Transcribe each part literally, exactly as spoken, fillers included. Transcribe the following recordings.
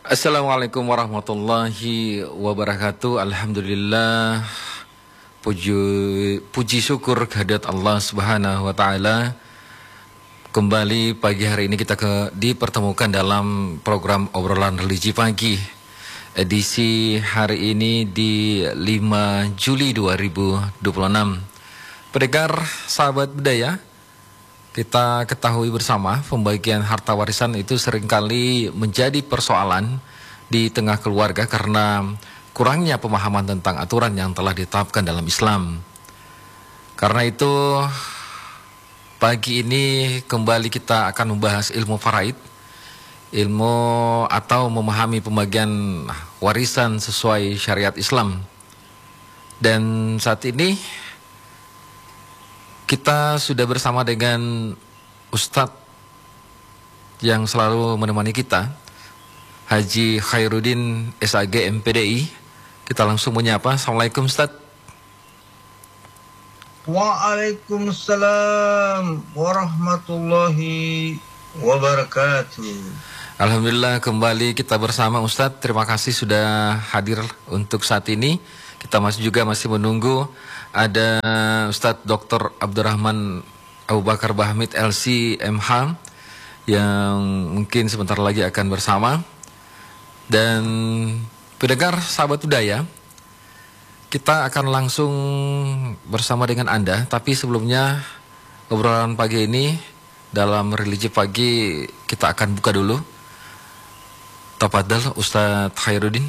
Assalamualaikum warahmatullahi wabarakatuh. Alhamdulillah. Puji, puji syukur kehadirat Allah Subhanahu wa taala. Kembali pagi hari ini kita ke, dipertemukan dalam program obrolan religi pagi. Edisi hari ini di lima Juli dua ribu dua puluh enam. Pendengar sahabat budaya, kita ketahui bersama pembagian harta warisan itu seringkali menjadi persoalan di tengah keluarga karena kurangnya pemahaman tentang aturan yang telah ditetapkan dalam Islam. Karena itu pagi ini kembali kita akan membahas ilmu faraid, ilmu atau memahami pembagian warisan sesuai syariat Islam. Dan saat ini kita sudah bersama dengan Ustadz yang selalu menemani kita, Haji Khairuddin S A G M P D I. Kita langsung menyapa. Assalamualaikum Ustadz. Waalaikumsalam warahmatullahi wabarakatuh. Alhamdulillah kembali kita bersama Ustadz. Terima kasih sudah hadir untuk saat ini. Kita masih juga masih menunggu ada Ustadz Doktor Abdurrahman Abu Bakar Bahmid L C M H yang mungkin sebentar lagi akan bersama. Dan pendengar sahabat budaya, kita akan langsung bersama dengan Anda. Tapi sebelumnya obrolan pagi ini dalam religi pagi kita akan buka dulu. Tafadhal Ustadz Khairuddin.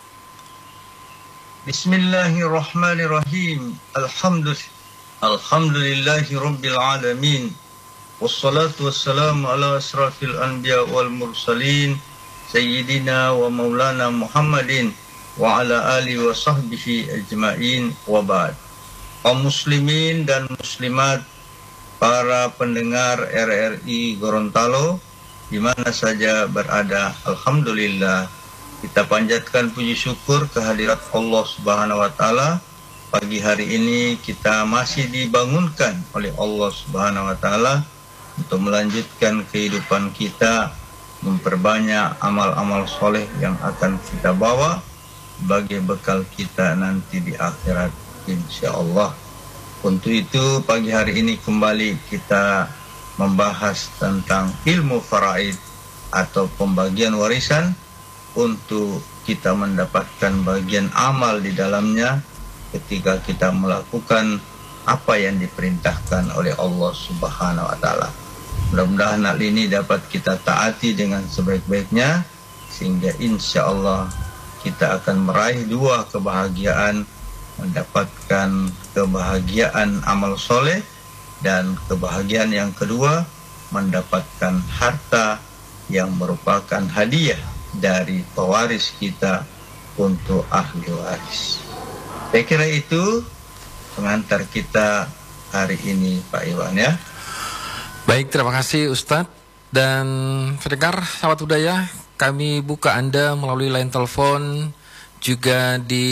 Bismillahirrahmanirrahim. Alhamdulillah. Alhamdulillahi rabbil alamin. Wassalatu wassalamu ala asrafil anbiya wal mursalin sayyidina wa maulana Muhammadin wa ala alihi wa sahbihi ajma'in wa ba'd. Kaum muslimin dan muslimat, para pendengar R R I Gorontalo di mana saja berada, alhamdulillah kita panjatkan puji syukur kehadirat Allah Subhanahu wa taala. Pagi hari ini kita masih dibangunkan oleh Allah Subhanahu wa taala untuk melanjutkan kehidupan kita, memperbanyak amal-amal soleh yang akan kita bawa sebagai bekal kita nanti di akhirat insyaallah. Untuk itu pagi hari ini kembali kita membahas tentang ilmu faraid atau pembagian warisan untuk kita mendapatkan bagian amal di dalamnya ketika kita melakukan apa yang diperintahkan oleh Allah Subhanahu wa taala. Mudah-mudahan hal ini dapat kita taati dengan sebaik-baiknya sehingga insya Allah kita akan meraih dua kebahagiaan, mendapatkan kebahagiaan amal soleh dan kebahagiaan yang kedua mendapatkan harta yang merupakan hadiah dari pewaris kita untuk ahli waris. Saya kira itu pengantar kita hari ini Pak Iwan ya. Baik, terima kasih Ustadz. Dan pendengar sahabat budaya, kami buka Anda melalui line telepon, juga di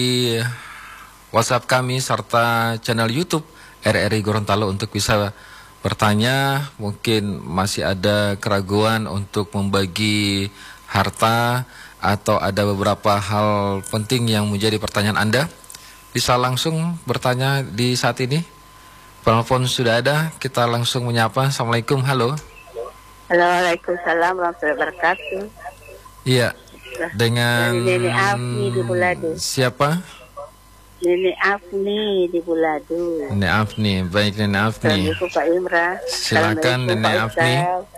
WhatsApp kami serta channel YouTube R R I Gorontalo untuk bisa bertanya. Mungkin masih ada keraguan untuk membagi harta atau ada beberapa hal penting yang menjadi pertanyaan Anda, bisa langsung bertanya di saat ini. Telepon sudah ada, kita langsung menyapa. Assalamualaikum, halo. Halo, waalaikumsalam warahmatullahi wabarakatuh. Iya, dengan Nenek Afni di Bulado. Siapa? Nenek Afni di Bulado. Nenek Afni, baik Nenek Afni. Assalamualaikum Pak Imra. Silakan Nenek Afni.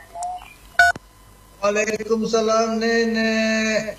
Waalaikumsalam Nenek.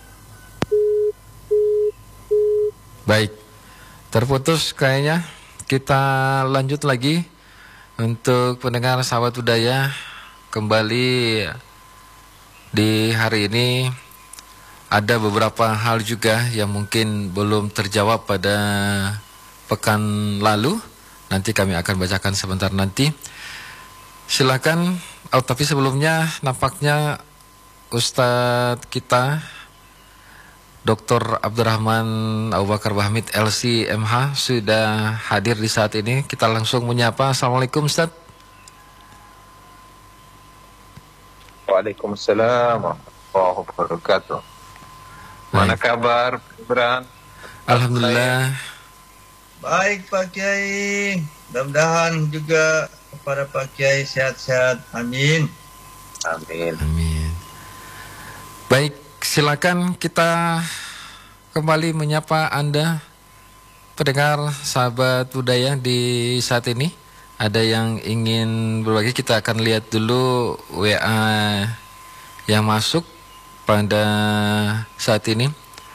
Baik, terputus kayaknya. Kita lanjut lagi untuk pendengar sahabat budaya. Kembali di hari ini ada beberapa hal juga yang mungkin belum terjawab pada pekan lalu. Nanti kami akan bacakan sebentar nanti. Silakan. Oh, tapi sebelumnya nampaknya Ustadz kita Doktor Abdurrahman Abu Bakar Bahmid L C M H sudah hadir di saat ini. Kita langsung menyapa. Assalamualaikum Ustadz. Waalaikumsalam warahmatullahi wabarakatuh. Mana Baik. kabar, Bran? Alhamdulillah. Baik Pak Kiai, mudah-mudahan juga kepada Pak Kiai sehat-sehat. Amin. Amin. Amin. Baik, silakan kita kembali menyapa Anda pendengar sahabat budaya di saat ini. Ada yang ingin berbagi, kita akan lihat dulu W A yang masuk pada saat ini.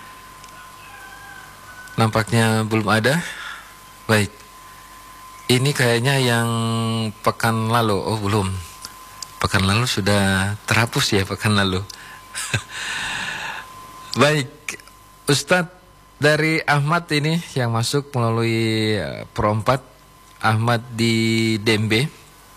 Nampaknya belum ada. Baik. Ini kayaknya yang pekan lalu. Oh, belum. Pekan lalu sudah terhapus ya, pekan lalu. Baik, Ustadz dari Ahmad ini yang masuk melalui Pro empat, Ahmad di Dembe.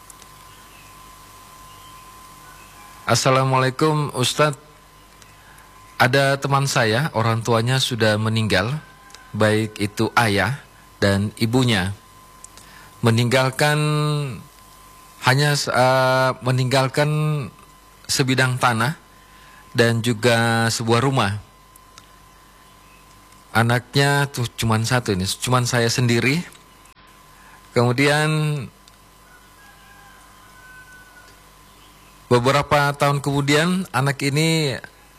Assalamualaikum Ustadz. Ada teman saya, orang tuanya sudah meninggal, baik itu ayah dan ibunya. Meninggalkan hanya uh, meninggalkan sebidang tanah dan juga sebuah rumah. Anaknya tuh cuman satu ini, cuman saya sendiri. Kemudian beberapa tahun kemudian anak ini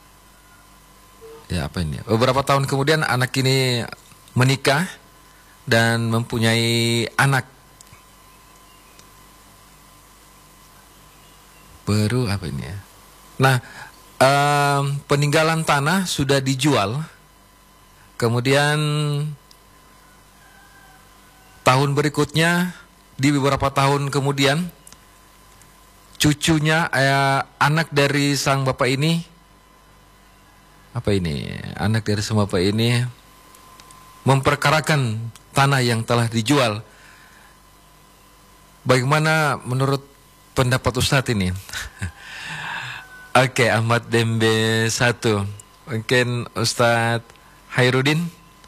ya apa ini? Beberapa tahun kemudian anak ini menikah dan mempunyai anak. Baru apa ini ya? Nah, um, peninggalan tanah sudah dijual. Kemudian tahun berikutnya, di beberapa tahun kemudian, cucunya, eh, anak dari sang bapak ini, apa ini? Anak dari sang bapak ini memperkarakan tanah yang telah dijual. Bagaimana menurut pendapat Ustadz ini? Oke, Ahmad Dembe satu. Mungkin Ustadz Hairudin.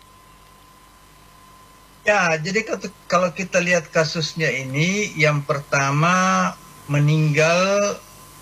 Ya, jadi kalau kita lihat kasusnya ini, yang pertama meninggal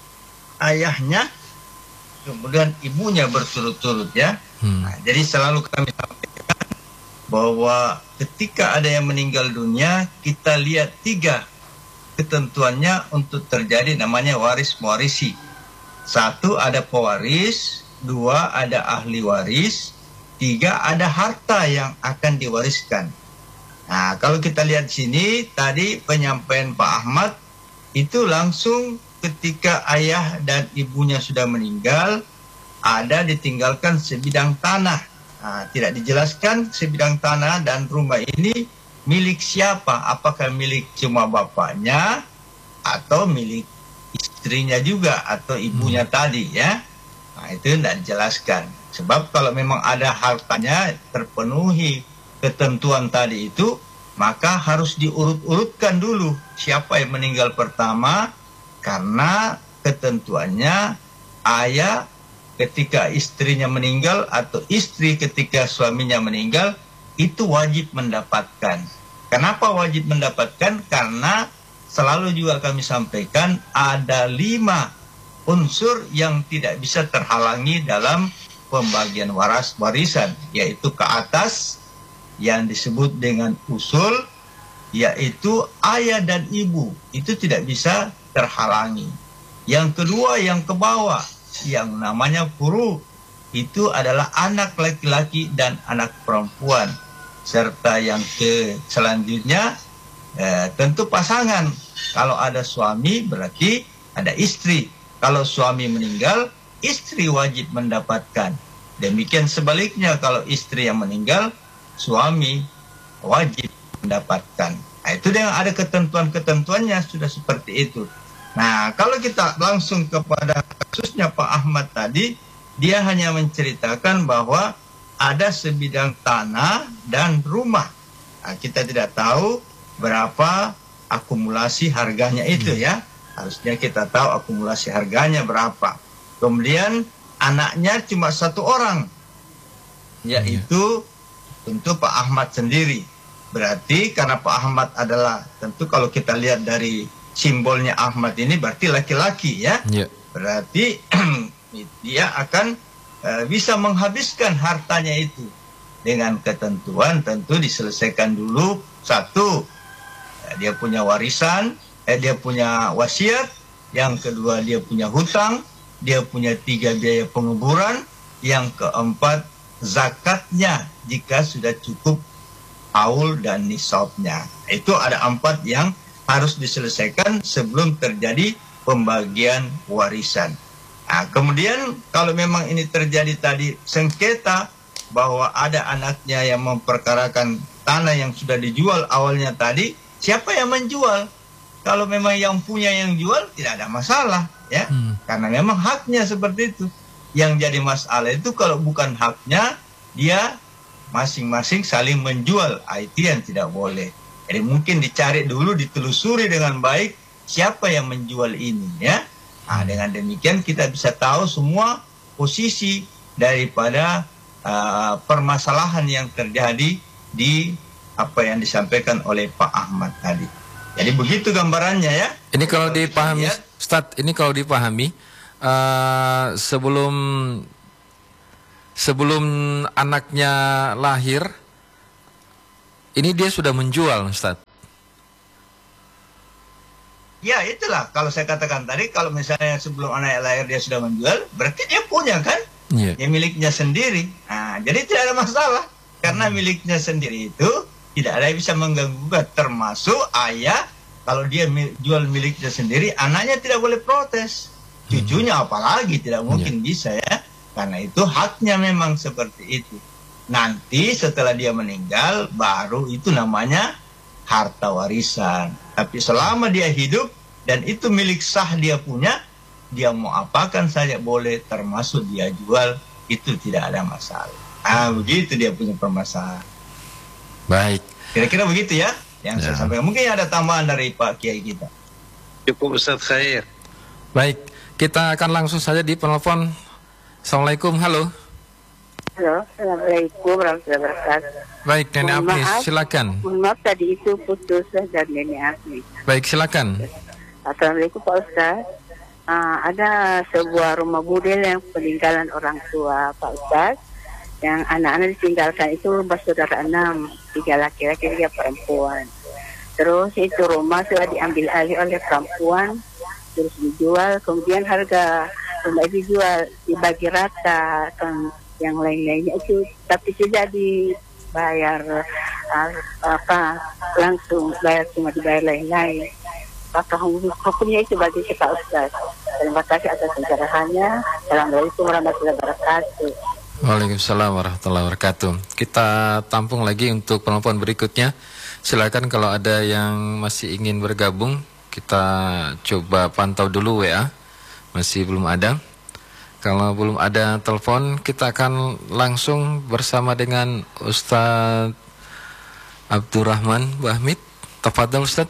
ayahnya, kemudian ibunya berturut-turut ya. Hmm. Nah, jadi selalu kami sampaikan bahwa ketika ada yang meninggal dunia, kita lihat tiga ketentuannya untuk terjadi namanya waris mewarisi. Satu, ada pewaris. Dua, ada ahli waris. Tiga, ada harta yang akan diwariskan. Nah, kalau kita lihat sini, tadi penyampaian Pak Ahmad, itu langsung ketika ayah dan ibunya sudah meninggal, ada ditinggalkan sebidang tanah. Nah, tidak dijelaskan sebidang tanah dan rumah ini milik siapa, apakah milik cuma bapaknya, atau milik istrinya juga, atau ibunya hmm. tadi ya. Nah, itu tidak dijelaskan. Sebab kalau memang ada hartanya terpenuhi ketentuan tadi itu, maka harus diurut-urutkan dulu siapa yang meninggal pertama, karena ketentuannya ayah ketika istrinya meninggal atau istri ketika suaminya meninggal itu wajib mendapatkan. Kenapa wajib mendapatkan? Karena selalu juga kami sampaikan ada lima unsur yang tidak bisa terhalangi dalam pembagian waras warisan, yaitu ke atas yang disebut dengan usul, yaitu ayah dan ibu, itu tidak bisa terhalangi. Yang kedua yang ke bawah, yang namanya furu, itu adalah anak laki-laki dan anak perempuan. Serta yang ke selanjutnya eh, tentu pasangan. Kalau ada suami berarti ada istri. Kalau suami meninggal, istri wajib mendapatkan. Demikian sebaliknya, kalau istri yang meninggal, suami wajib mendapatkan. Nah, itu yang ada ketentuan-ketentuannya sudah seperti itu. Nah, kalau kita langsung kepada kasusnya Pak Ahmad tadi, dia hanya menceritakan bahwa ada sebidang tanah dan rumah. Nah, kita tidak tahu berapa akumulasi harganya itu ya. Harusnya kita tahu akumulasi harganya berapa. Kemudian anaknya cuma satu orang, yaitu tentu Pak Ahmad sendiri. Berarti karena Pak Ahmad adalah, tentu kalau kita lihat dari simbolnya Ahmad ini berarti laki-laki ya. Yeah. Berarti dia akan uh, bisa menghabiskan hartanya itu dengan ketentuan tentu diselesaikan dulu. Satu, dia punya warisan, eh, dia punya wasiat. Yang kedua, dia punya hutang. Dia punya tiga biaya penguburan. Yang keempat, zakatnya jika sudah cukup haul dan nisabnya. Itu ada empat yang harus diselesaikan sebelum terjadi pembagian warisan. Nah, kemudian kalau memang ini terjadi tadi sengketa bahwa ada anaknya yang memperkarakan tanah yang sudah dijual awalnya tadi, siapa yang menjual? Kalau memang yang punya yang jual tidak ada masalah, ya, hmm. karena memang haknya seperti itu. Yang jadi masalah itu kalau bukan haknya, dia masing-masing saling menjual, itu yang tidak boleh. Jadi mungkin dicari dulu, ditelusuri dengan baik siapa yang menjual ini, ya. Nah, dengan demikian kita bisa tahu semua posisi daripada uh, permasalahan yang terjadi di apa yang disampaikan oleh Pak Ahmad tadi. Jadi begitu gambarannya, ya. Ini kalau, kalau dipahami, Ustaz, ini kalau dipahami uh, sebelum sebelum anaknya lahir, ini dia sudah menjual, Ustaz. Ya, itulah kalau saya katakan tadi, kalau misalnya sebelum anaknya lahir dia sudah menjual, berarti dia punya kan? Yeah. Dia miliknya sendiri. Nah, jadi tidak ada masalah. Karena miliknya sendiri itu tidak ada yang bisa mengganggu, termasuk ayah. Kalau dia jual miliknya sendiri, anaknya tidak boleh protes. Cucunya apalagi tidak mungkin yeah. bisa, ya. Karena itu haknya memang seperti itu. Nanti setelah dia meninggal, baru itu namanya harta warisan. Tapi selama dia hidup dan itu milik sah dia punya, dia mau apakan saja boleh, termasuk dia jual, itu tidak ada masalah. Ah, begitu dia punya permasalahan. Baik. Kira-kira begitu ya yang ya. saya sampaikan. Mungkin ada tambahan dari Pak Kiai kita. Cukup, Ustaz Khair. Baik, kita akan langsung saja di penelpon. Assalamualaikum, halo. Halo, Assalamualaikum warahmatullahi wabarakatuh. Baik, Nenek Apni, silakan. Mohon maaf tadi itu putus dari Nenek Apni. Baik, silakan. Assalamualaikum Pak Ustaz. Uh, ada sebuah rumah budel yang peninggalan orang tua Pak Ustaz. Yang anak-anak ditinggalkan itu bersaudara enam, tiga laki-laki, tiga perempuan. Terus itu rumah sudah diambil alih oleh perempuan, terus dijual. Kemudian harga rumah itu dijual, dibagi rata, kan yang lain-lainnya itu, tapi tidak dibayar uh, apa langsung, bayar cuma dibayar lain-lain. Apakah hukumnya itu bagi Pak Ustaz? Terima kasih atas pencerahannya. Assalamualaikum warahmatullahi wabarakatuh. Waalaikumsalam warahmatullahi wabarakatuh. Kita tampung lagi untuk penelpon berikutnya. Silakan kalau ada yang masih ingin bergabung, kita coba pantau dulu W A. Masih belum ada. Kalau belum ada telepon, kita akan langsung bersama dengan Ustadz Abdurrahman Bahmid. Tafadhol Ustadz.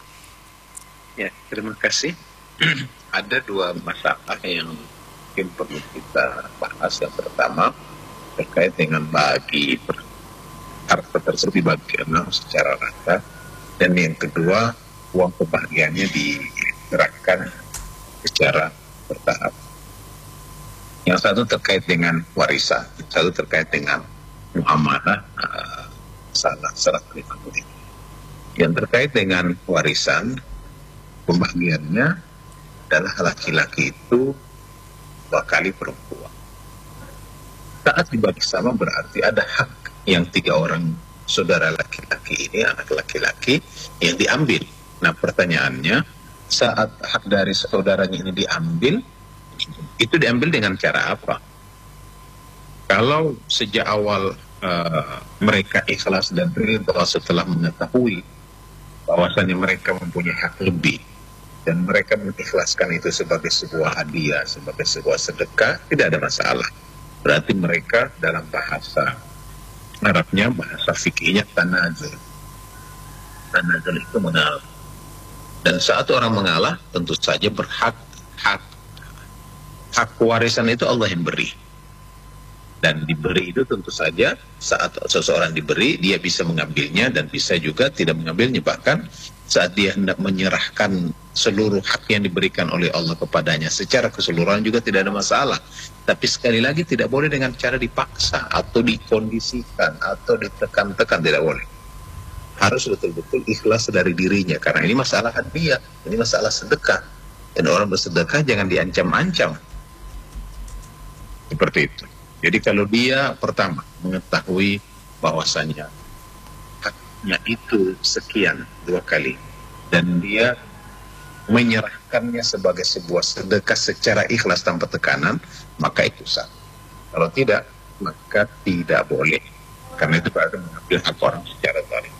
Ya, terima kasih. Ada dua masalah yang mungkin perlu kita bahas. Yang pertama terkait dengan bagi harta tersebut dibagikan secara rata, dan yang kedua uang kebahagiaannya digerakkan secara bertahap. Yang satu terkait dengan warisan, yang satu terkait dengan muamalah uh, salah serah terima. Yang terkait dengan warisan, pembagiannya adalah laki-laki itu dua kali perempuan. Saat dibagi sama berarti ada hak yang tiga orang saudara laki-laki ini, anak laki-laki, yang diambil. Nah, pertanyaannya, saat hak dari saudaranya ini diambil, itu diambil dengan cara apa? Kalau sejak awal uh, mereka ikhlas dan ridha setelah mengetahui bahwasannya mereka mempunyai hak lebih, dan mereka mengikhlaskan itu sebagai sebuah hadiah, sebagai sebuah sedekah, tidak ada masalah. Berarti mereka dalam bahasa Arabnya, bahasa fikihnya tanazul. Tanazul itu mengalah. Dan saat orang mengalah, tentu saja berhak hak hak warisan itu Allah yang beri. Dan diberi itu tentu saja saat seseorang diberi, dia bisa mengambilnya dan bisa juga tidak mengambilnya. Bahkan saat dia hendak menyerahkan seluruh hak yang diberikan oleh Allah kepadanya secara keseluruhan juga tidak ada masalah. Tapi sekali lagi tidak boleh dengan cara dipaksa atau dikondisikan atau ditekan-tekan, tidak boleh. Harus betul-betul ikhlas dari dirinya, karena ini masalah hadiah, ini masalah sedekah, dan orang bersedekah jangan diancam-ancam seperti itu. Jadi kalau dia pertama mengetahui bahwasannya haknya itu sekian dua kali, dan dia menyerahkannya sebagai sebuah sedekah secara ikhlas tanpa tekanan, maka itu sah. Kalau tidak, maka tidak boleh, karena itu berarti mengambil hak orang secara zalim.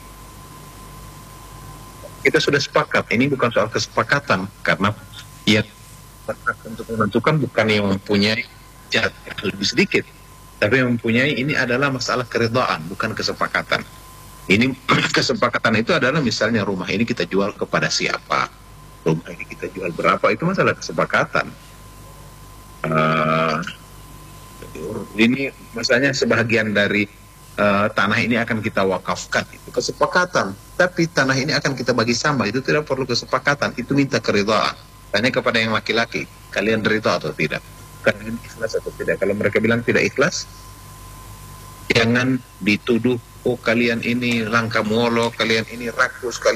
Kita sudah sepakat, ini bukan soal kesepakatan, karena ia berhak untuk menentukan bukan yang mempunyai jahat lebih sedikit, tapi yang mempunyai ini adalah masalah keridhaan, bukan kesepakatan. Ini kesepakatan itu adalah misalnya rumah ini kita jual kepada siapa, rumah ini kita jual berapa, itu masalah kesepakatan. Uh, ini misalnya sebahagian dari uh, tanah ini akan kita wakafkan, itu kesepakatan. Tapi tanah ini akan kita bagi sama, itu tidak perlu kesepakatan, itu minta keridhaan. Tanya kepada yang laki-laki, kalian ridha atau tidak? Kalian ikhlas atau tidak? Kalau mereka bilang tidak ikhlas, jangan dituduh, oh kalian ini langka muolo, kalian ini rakus, kalian